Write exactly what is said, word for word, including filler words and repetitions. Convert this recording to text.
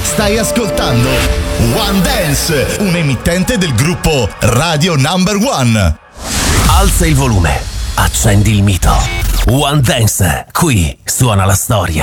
Stai ascoltando One Dance, un emittente del gruppo Radio Number One. Alza il volume, accendi il mito. One Dance, qui suona la storia.